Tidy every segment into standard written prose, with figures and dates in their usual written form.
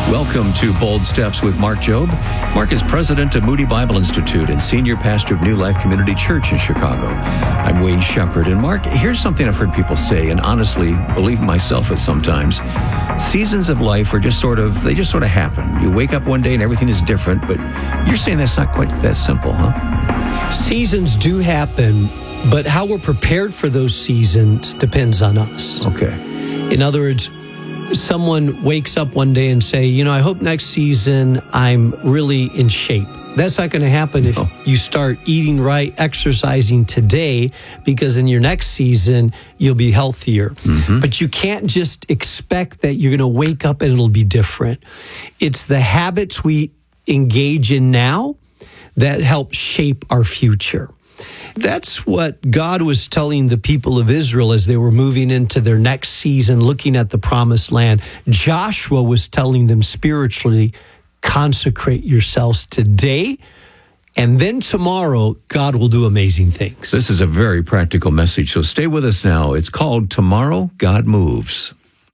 Welcome to Bold Steps with Mark Jobe. Mark is president of Moody Bible Institute and senior pastor of New Life Community Church in Chicago. I'm Wayne Shepherd. And Mark, here's something I've heard people say, and honestly believe myself at sometimes. Seasons of life are just sort of happen. You wake up one day and everything is different, but you're saying that's not quite that simple, huh? Seasons do happen, but how we're prepared for those seasons depends on us. Okay. In other words, someone wakes up one day and say, I hope next season I'm really in shape. That's not going to happen if you start eating right, exercising today, because in your next season, you'll be healthier. Mm-hmm. But you can't just expect that you're going to wake up and it'll be different. It's the habits we engage in now that help shape our future. That's what God was telling the people of Israel as they were moving into their next season, looking at the promised land. Joshua was telling them spiritually, consecrate yourselves today, and then tomorrow, God will do amazing things. This is a very practical message, so stay with us now. It's called Tomorrow, God Moves.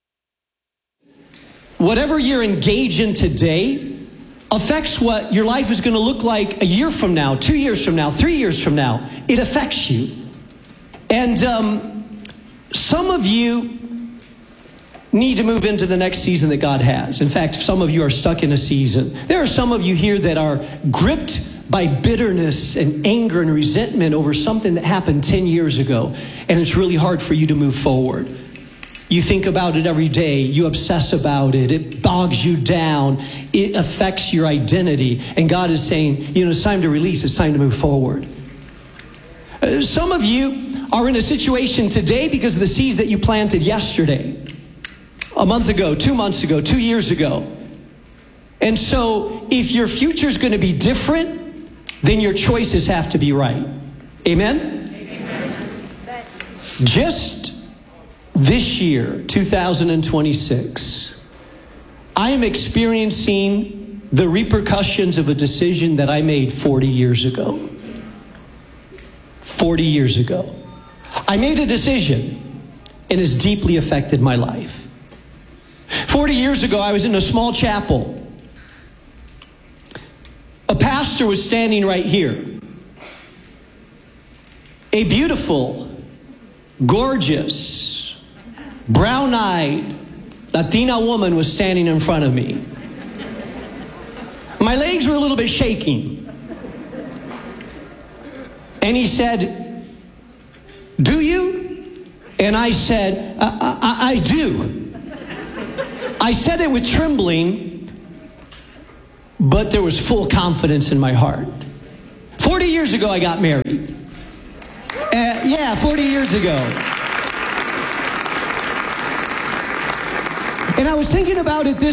Whatever you're engaged in today affects what your life is going to look like a year from now, 2 years from now, 3 years from now. It affects you. And some of you need to move into the next season that God has. In fact, some of you are stuck in a season. There are some of you here that are gripped by bitterness and anger and resentment over something that happened 10 years ago. And it's really hard for you to move forward. You think about it every day. You obsess about it. It bogs you down. It affects your identity. And God is saying, it's time to release. It's time to move forward. Some of you are in a situation today because of the seeds that you planted yesterday, a month ago, 2 months ago, 2 years ago. And so if your future is going to be different, then your choices have to be right. Amen? Amen. Just this year, 2026, I am experiencing the repercussions of a decision that I made 40 years ago. 40 years ago. I made a decision, and it's deeply affected my life. 40 years ago, I was in a small chapel. A pastor was standing right here. A beautiful, gorgeous, brown-eyed Latina woman was standing in front of me. My legs were a little bit shaking. And he said, "Do you?" And I said, I do. I said it with trembling, but there was full confidence in my heart. 40 years ago, I got married. 40 years ago. And I was thinking about it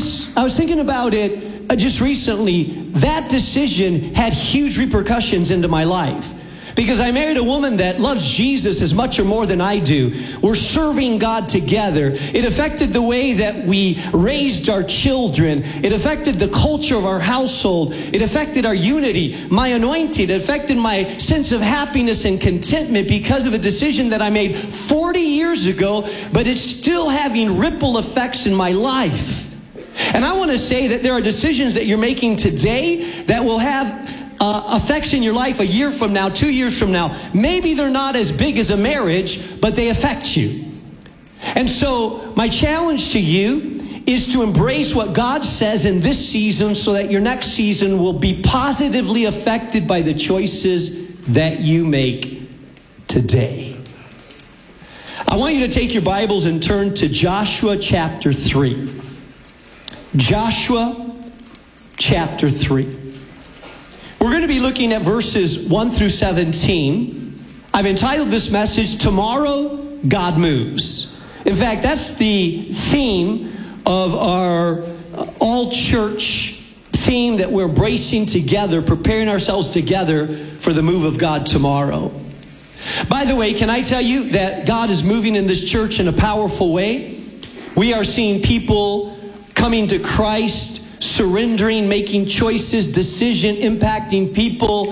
just recently. That decision had huge repercussions into my life. Because I married a woman that loves Jesus as much or more than I do. We're serving God together. It affected the way that we raised our children. It affected the culture of our household. It affected our unity, my anointing. It affected my sense of happiness and contentment because of a decision that I made 40 years ago, but it's still having ripple effects in my life. And I want to say that there are decisions that you're making today that will have effects in your life a year from now, 2 years from now. Maybe they're not as big as a marriage, but they affect you. And so my challenge to you is to embrace what God says in this season so that your next season will be positively affected by the choices that you make today. I want you to take your Bibles and turn to Joshua chapter 3. Joshua chapter 3. We're going to be looking at verses 1 through 17. I've entitled this message, Tomorrow, God Moves. In fact, that's the theme of our all-church theme that we're embracing together, preparing ourselves together for the move of God tomorrow. By the way, can I tell you that God is moving in this church in a powerful way? We are seeing people coming to Christ, surrendering, making choices, decision, impacting people.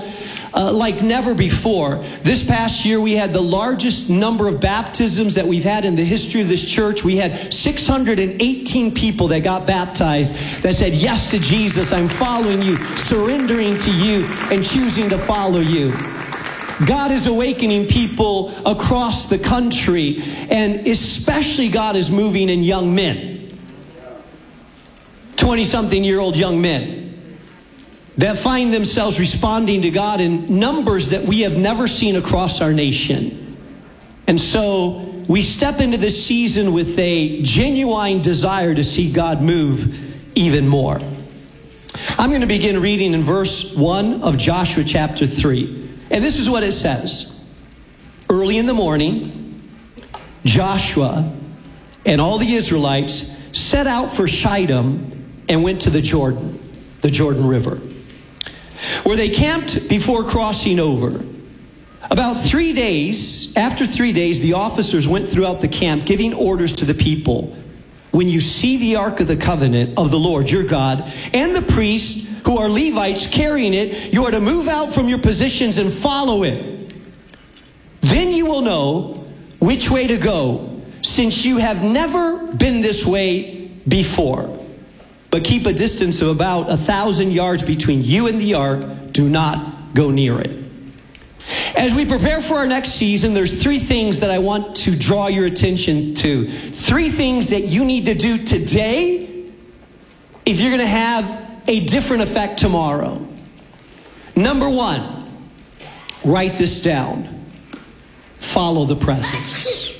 like never before. This past year, we had the largest number of baptisms that we've had in the history of this church. We had 618 people that got baptized that said yes to Jesus. I'm following you, surrendering to you, and choosing to follow you. God is awakening people across the country, and especially God is moving in young men. 20-something-year-old young men that find themselves responding to God in numbers that we have never seen across our nation. And so we step into this season with a genuine desire to see God move even more. I'm going to begin reading in verse 1 of Joshua chapter 3. And this is what it says. Early in the morning, Joshua and all the Israelites set out for Shittim and went to the Jordan River, where they camped before crossing over. After 3 days, the officers went throughout the camp, giving orders to the people. When you see the Ark of the Covenant of the Lord your God and the priests who are Levites carrying it, you are to move out from your positions and follow it. Then you will know which way to go, since you have never been this way before. But keep a distance of about 1,000 yards between you and the ark. Do not go near it. As we prepare for our next season, there's 3 things that I want to draw your attention to. 3 things that you need to do today if you're going to have a different effect tomorrow. Number 1, write this down. Follow the presence.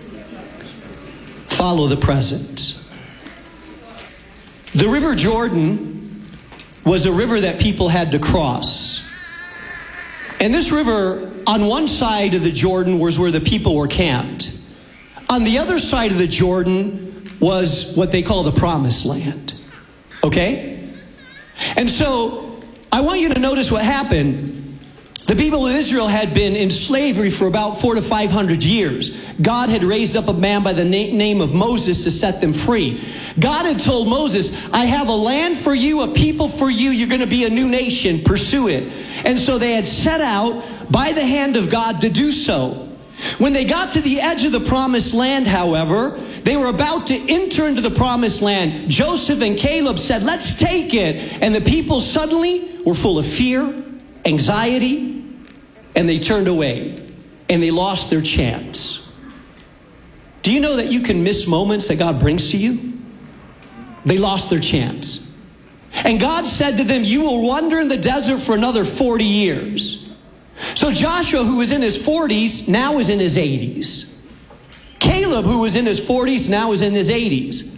Follow the presence. The River Jordan was a river that people had to cross. And this river, on one side of the Jordan was where the people were camped. On the other side of the Jordan was what they call the Promised Land. Okay? And so, I want you to notice what happened. The people of Israel had been in slavery for about 400 to 500 years. God had raised up a man by the name of Moses to set them free. God had told Moses, I have a land for you, a people for you. You're going to be a new nation. Pursue it. And so they had set out by the hand of God to do so. When they got to the edge of the Promised Land, however, they were about to enter into the Promised Land. Joseph and Caleb said, let's take it. And the people suddenly were full of fear, anxiety, and they turned away. And they lost their chance. Do you know that you can miss moments that God brings to you? They lost their chance. And God said to them, you will wander in the desert for another 40 years. So Joshua, who was in his 40s, now is in his 80s. Caleb, who was in his 40s, now is in his 80s.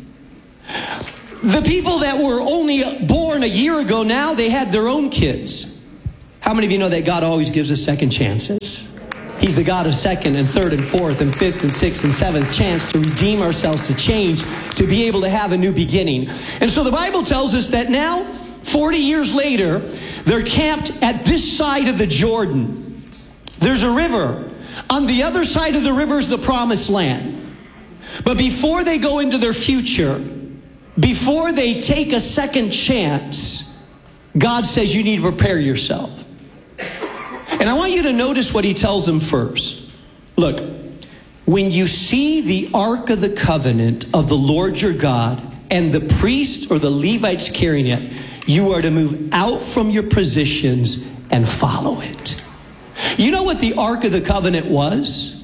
The people that were only born a year ago, now they had their own kids. How many of you know that God always gives us second chances? He's the God of second and third and fourth and fifth and sixth and seventh chance to redeem ourselves, to change, to be able to have a new beginning. And so the Bible tells us that now, 40 years later, they're camped at this side of the Jordan. There's a river. On the other side of the river is the Promised Land. But before they go into their future, before they take a second chance, God says you need to prepare yourself. And I want you to notice what he tells them first. Look, when you see the Ark of the Covenant of the Lord your God and the priest or the Levites carrying it, you are to move out from your positions and follow it. You know what the Ark of the Covenant was?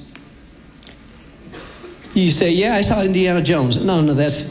You say, yeah, I saw Indiana Jones. No, that's...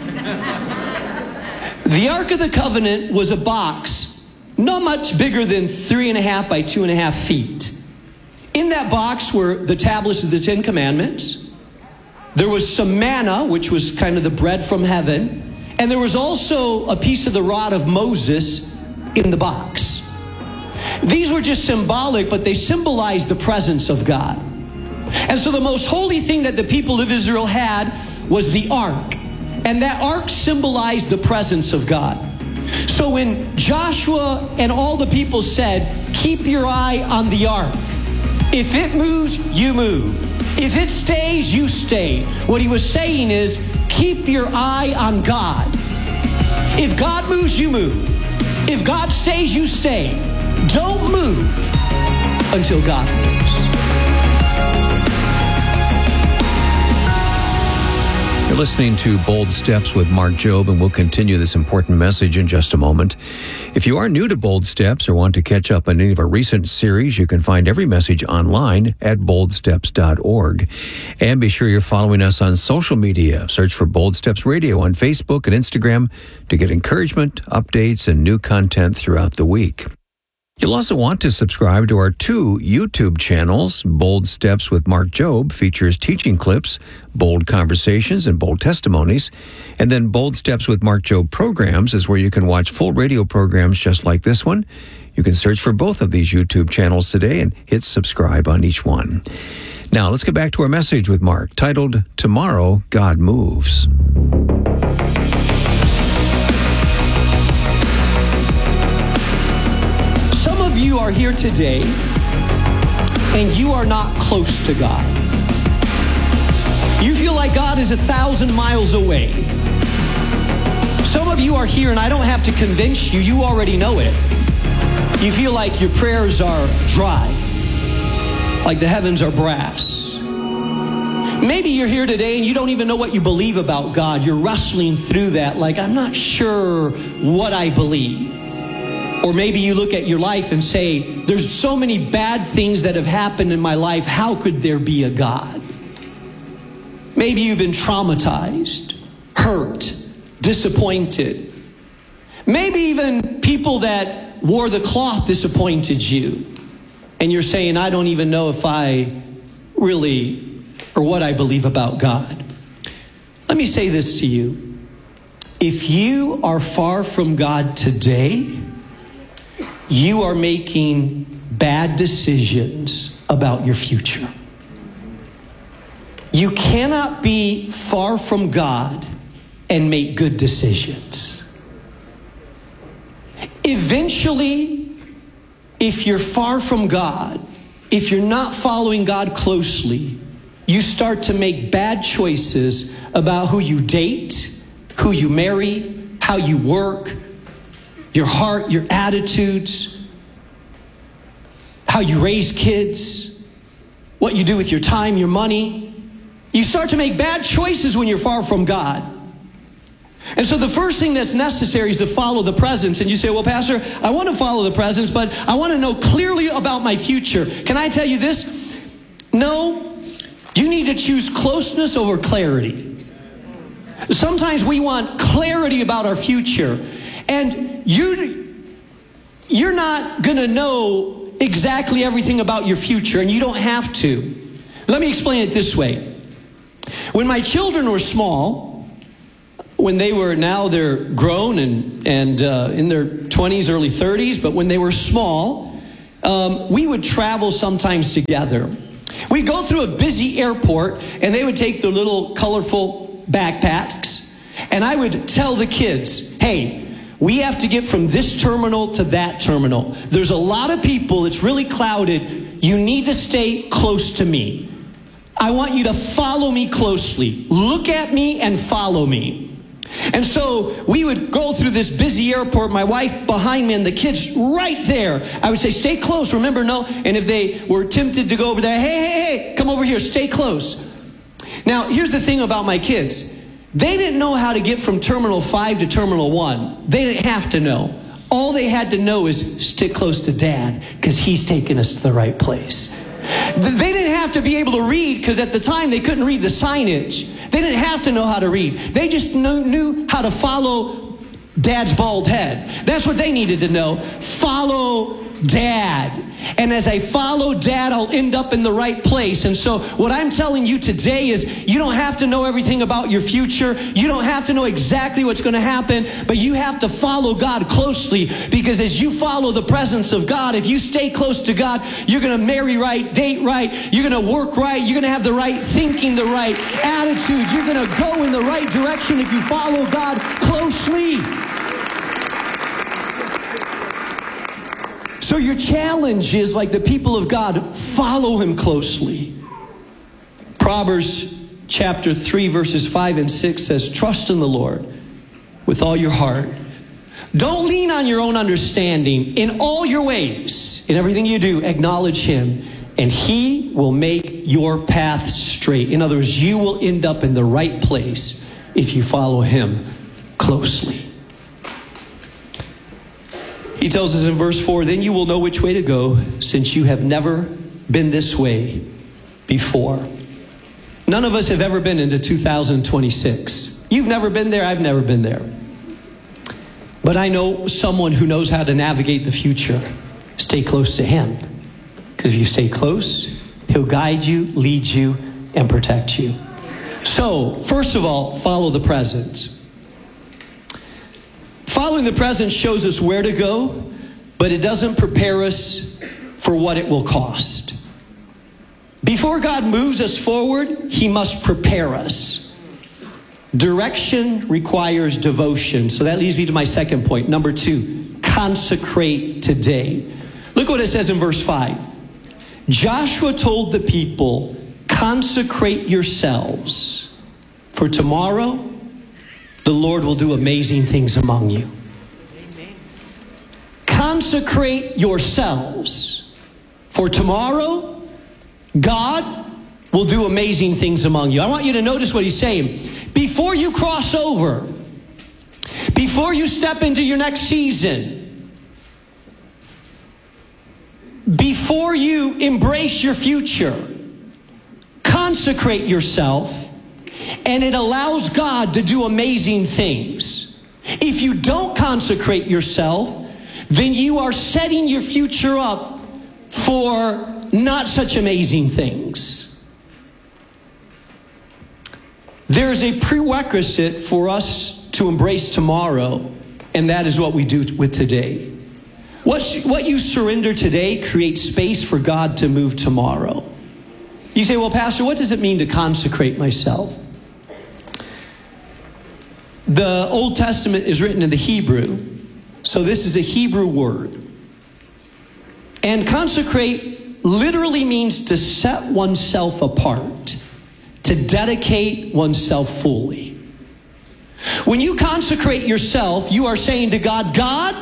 The Ark of the Covenant was a box not much bigger than 3.5 by 2.5 feet. In that box were the tablets of the 10 Commandments. There was some manna, which was kind of the bread from heaven. And there was also a piece of the rod of Moses in the box. These were just symbolic, but they symbolized the presence of God. And so the most holy thing that the people of Israel had was the ark. And that ark symbolized the presence of God. So when Joshua and all the people said, keep your eye on the ark. If it moves, you move. If it stays, you stay. What he was saying is, keep your eye on God. If God moves, you move. If God stays, you stay. Don't move until God moves. You're listening to Bold Steps with Mark Jobe, and we'll continue this important message in just a moment. If you are new to Bold Steps or want to catch up on any of our recent series, you can find every message online at boldsteps.org. And be sure you're following us on social media. Search for Bold Steps Radio on Facebook and Instagram to get encouragement, updates, and new content throughout the week. You'll also want to subscribe to our 2 YouTube channels. Bold Steps with Mark Jobe features teaching clips, bold conversations, and bold testimonies. And then Bold Steps with Mark Jobe programs is where you can watch full radio programs just like this one. You can search for both of these YouTube channels today and hit subscribe on each one. Now, let's get back to our message with Mark, titled, Tomorrow God Moves. You are here today and you are not close to God. You feel like God is 1,000 miles away. Some of you are here and I don't have to convince you, you already know it. You feel like your prayers are dry, like the heavens are brass. Maybe you're here today and you don't even know what you believe about God. You're wrestling through that, like, I'm not sure what I believe. Or maybe you look at your life and say, there's so many bad things that have happened in my life. How could there be a God? Maybe you've been traumatized, hurt, disappointed. Maybe even people that wore the cloth disappointed you. And you're saying, I don't even know if I really, or what I believe about God. Let me say this to you. If you are far from God today, you are making bad decisions about your future. You cannot be far from God and make good decisions. Eventually, if you're far from God, if you're not following God closely, you start to make bad choices about who you date, who you marry, how you work, your heart, your attitudes, how you raise kids, what you do with your time, your money. You start to make bad choices when you're far from God. And so the first thing that's necessary is to follow the presence. And you say, well, Pastor, I want to follow the presence, but I want to know clearly about my future. Can I tell you this? No, you need to choose closeness over clarity. Sometimes we want clarity about our future. And you're not going to know exactly everything about your future, and you don't have to. Let me explain it this way. When my children were small, now they're grown and in their 20s, early 30s, but when they were small, we would travel sometimes together. We'd go through a busy airport, and they would take their little colorful backpacks, and I would tell the kids, hey, we have to get from this terminal to that terminal. There's a lot of people, it's really crowded. You need to stay close to me. I want you to follow me closely. Look at me and follow me. And so we would go through this busy airport, my wife behind me and the kids right there. I would say, stay close, remember, no. And if they were tempted to go over there, hey, come over here, stay close. Now, here's the thing about my kids. They didn't know how to get from Terminal 5 to Terminal 1. They didn't have to know. All they had to know is stick close to Dad because he's taking us to the right place. They didn't have to be able to read because at the time they couldn't read the signage. They didn't have to know how to read. They just knew how to follow Dad's bald head. That's what they needed to know. Follow Dad. And as I follow Dad, I'll end up in the right place. And so what I'm telling you today is you don't have to know everything about your future. You don't have to know exactly what's going to happen, but you have to follow God closely, because as you follow the presence of God, if you stay close to God, you're going to marry right, date right, you're going to work right, you're going to have the right thinking, the right attitude. You're going to go in the right direction if you follow God closely. So your challenge is, like the people of God, follow him closely. Proverbs chapter 3 verses 5 and 6 says, trust in the Lord with all your heart. Don't lean on your own understanding. In all your ways, in everything you do, acknowledge Him, and He will make your path straight. In other words, you will end up in the right place if you follow Him closely. He tells us in verse 4, then you will know which way to go, since you have never been this way before. None of us have ever been into 2026. You've never been there, I've never been there. But I know someone who knows how to navigate the future. Stay close to Him. Because if you stay close, He'll guide you, lead you, and protect you. So, first of all, follow the present. Following the present shows us where to go, but it doesn't prepare us for what it will cost. Before God moves us forward, He must prepare us. Direction requires devotion. So that leads me to my second point. Number 2, consecrate today. Look what it says in verse 5. Joshua told the people, consecrate yourselves, for tomorrow the Lord will do amazing things among you. Amen. Consecrate yourselves, for tomorrow God will do amazing things among you. I want you to notice what He's saying. Before you cross over, before you step into your next season, before you embrace your future, consecrate yourself, and it allows God to do amazing things. If you don't consecrate yourself, then you are setting your future up for not such amazing things. There's a prerequisite for us to embrace tomorrow, and that is what we do with today. What you surrender today creates space for God to move tomorrow. You say, well, Pastor, what does it mean to consecrate myself? The Old Testament is written in the Hebrew, so this is a Hebrew word. And consecrate literally means to set oneself apart, to dedicate oneself fully. When you consecrate yourself, you are saying to God, God,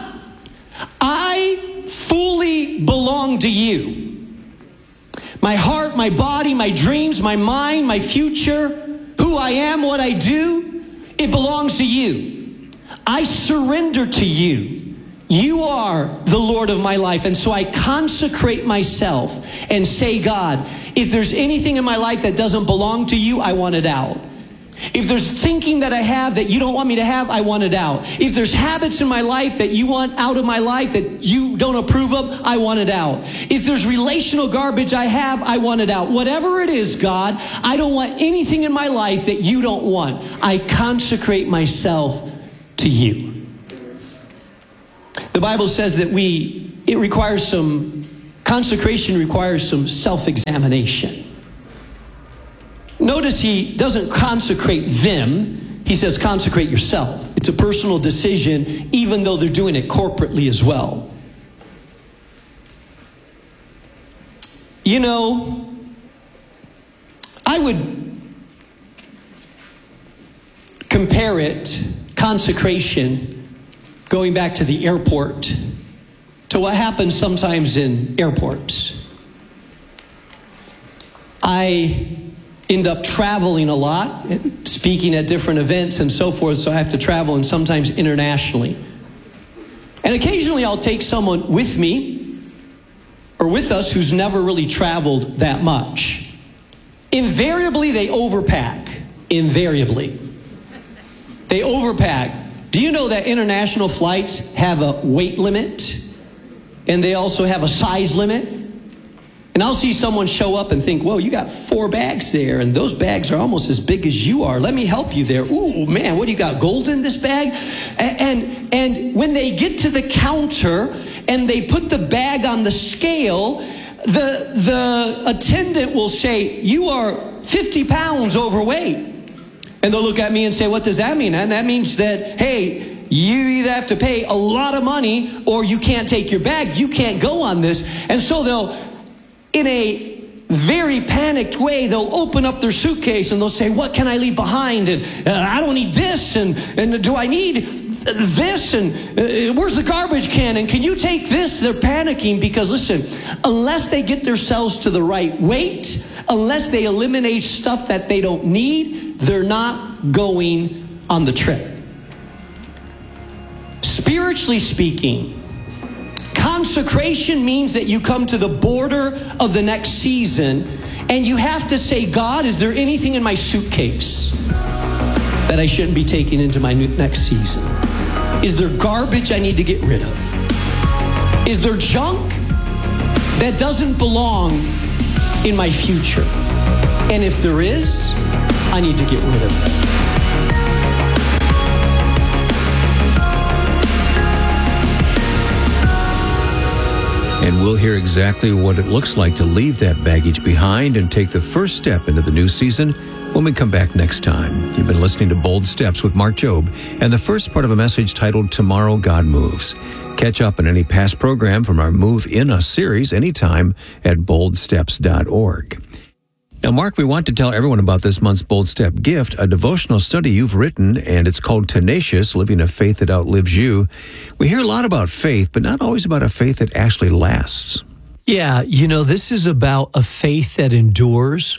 I fully belong to you. My heart, my body, my dreams, my mind, my future, who I am, what I do, it belongs to you. I surrender to you. You are the Lord of my life. And so I consecrate myself and say, God, if there's anything in my life that doesn't belong to you, I want it out. If there's thinking that I have that you don't want me to have, I want it out. If there's habits in my life that you want out of my life that you don't approve of, I want it out. If there's relational garbage I have, I want it out. Whatever it is, God, I don't want anything in my life that you don't want. I consecrate myself to you. The Bible says that consecration requires some self-examination. Notice He doesn't consecrate them. He says consecrate yourself. It's a personal decision, even though they're doing it corporately as well. You know, I would compare it, consecration, going back to the airport, to what happens sometimes in airports. I end up traveling a lot, speaking at different events and so forth, so I have to travel, and sometimes internationally. And occasionally I'll take someone with me, or with us, who's never really traveled that much. Invariably, they overpack. Invariably. They overpack. Do you know that international flights have a weight limit? And they also have a size limit? And I'll see someone show up and think, whoa, you got 4 bags there, and those bags are almost as big as you are. Let me help you there. Ooh, man, what do you got, gold in this bag? And when they get to the counter and they put the bag on the scale, the attendant will say, you are 50 pounds overweight. And they'll look at me and say, what does that mean? And that means that, hey, you either have to pay a lot of money or you can't take your bag. You can't go on this. And so they'll, in a very panicked way, they'll open up their suitcase and they'll say, what can I leave behind? And I don't need this. And do I need this, and where's the garbage can, and can you take this? They're panicking because, listen, unless they get themselves to the right weight, unless they eliminate stuff that they don't need, they're not going on the trip. Spiritually speaking, consecration means that you come to the border of the next season and you have to say, God, is there anything in my suitcase that I shouldn't be taking into my next season? Is there garbage I need to get rid of? Is there junk that doesn't belong in my future? And if there is, I need to get rid of it. And we'll hear exactly what it looks like to leave that baggage behind and take the first step into the new season when we come back next time. You've been listening to Bold Steps with Mark Jobe and the first part of a message titled Tomorrow God Moves. Catch up on any past program from our Move In Us series anytime at boldsteps.org. Now, Mark, we want to tell everyone about this month's Bold Step gift, a devotional study you've written, and it's called Tenacious, Living a Faith That Outlives You. We hear a lot about faith, but not always about a faith that actually lasts. Yeah, this is about a faith that endures.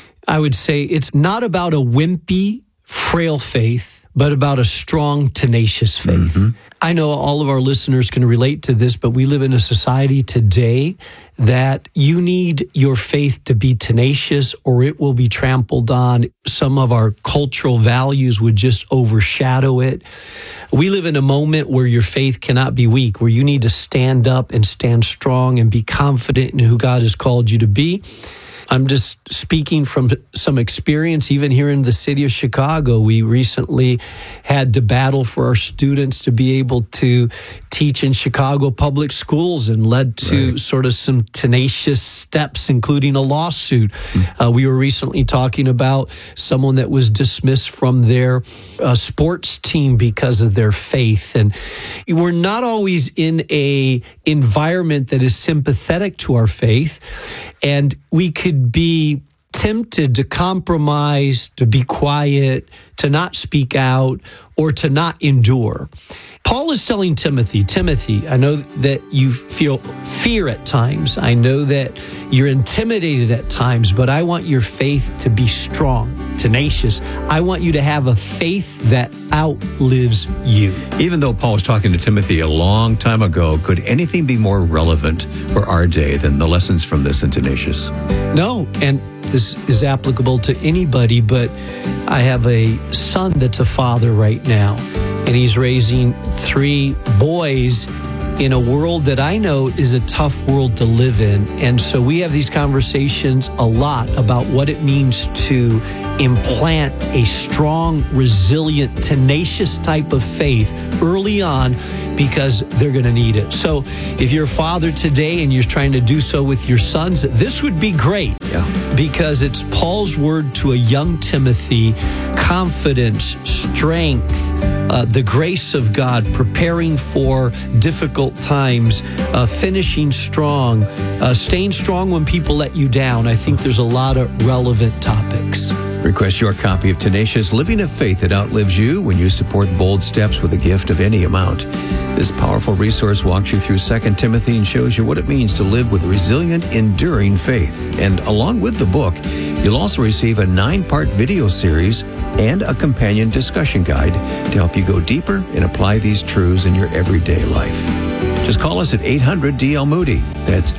I would say it's not about a wimpy, frail faith, but about a strong, tenacious faith. Mm-hmm. I know all of our listeners can relate to this, but we live in a society today that you need your faith to be tenacious or it will be trampled on. Some of our cultural values would just overshadow it. We live in a moment where your faith cannot be weak, where you need to stand up and stand strong and be confident in who God has called you to be. I'm just speaking from some experience, even here in the city of Chicago. We recently had to battle for our students to be able to teach in Chicago public schools and led to sort of some tenacious steps, including a lawsuit. We were recently talking about someone that was dismissed from their sports team because of their faith. And we're not always in a environment that is sympathetic to our faith. And we could be tempted to compromise, to be quiet, to not speak out, or to not endure. Paul is telling Timothy, I know that you feel fear at times. I know that you're intimidated at times, but I want your faith to be strong, tenacious. I want you to have a faith that outlives you. Even though Paul was talking to Timothy a long time ago, could anything be more relevant for our day than the lessons from this in Tenacious? No, and this is applicable to anybody, but I have a son that's a father right now, and he's raising 3 boys in a world that I know is a tough world to live in. And so we have these conversations a lot about what it means to implant a strong, resilient, tenacious type of faith early on because they're going to need it. So if you're a father today and you're trying to do so with your sons, this would be great because it's Paul's word to a young Timothy, confidence, strength, the grace of God, preparing for difficult times, finishing strong, staying strong when people let you down. I think there's a lot of relevant topics. Request your copy of Tenacious, Living a Faith That Outlives You when you support Bold Steps with a gift of any amount. This powerful resource walks you through 2 Timothy and shows you what it means to live with resilient, enduring faith. And along with the book, you'll also receive a 9-part video series and a companion discussion guide to help you go deeper and apply these truths in your everyday life. Just call us at 800-DL-MOODY. That's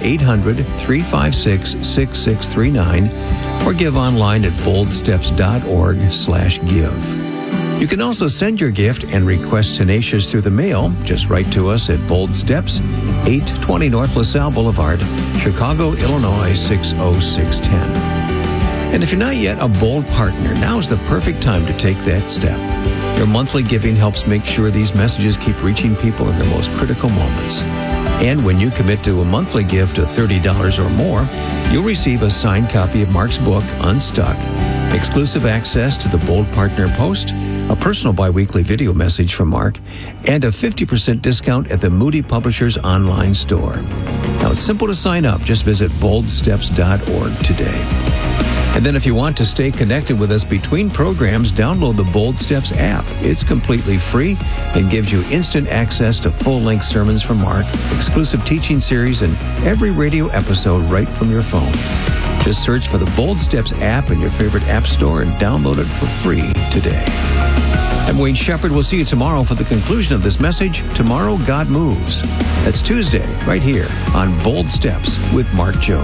800-356-6639. Or give online at boldsteps.org/give. You can also send your gift and request Tenacious through the mail. Just write to us at Bold Steps, 820 North LaSalle Boulevard, Chicago, Illinois, 60610. And if you're not yet a Bold partner, now is the perfect time to take that step. Your monthly giving helps make sure these messages keep reaching people in their most critical moments. And when you commit to a monthly gift of $30 or more, you'll receive a signed copy of Mark's book, Unstuck, exclusive access to the Bold Partner Post, a personal biweekly video message from Mark, and a 50% discount at the Moody Publishers online store. Now, it's simple to sign up. Just visit boldsteps.org today. And then if you want to stay connected with us between programs, download the Bold Steps app. It's completely free and gives you instant access to full-length sermons from Mark, exclusive teaching series, and every radio episode right from your phone. Just search for the Bold Steps app in your favorite app store and download it for free today. I'm Wayne Shepherd. We'll see you tomorrow for the conclusion of this message, Tomorrow God Moves. That's Tuesday, right here on Bold Steps with Mark Jobe.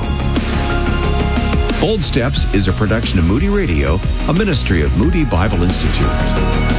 Bold Steps is a production of Moody Radio, a ministry of Moody Bible Institute.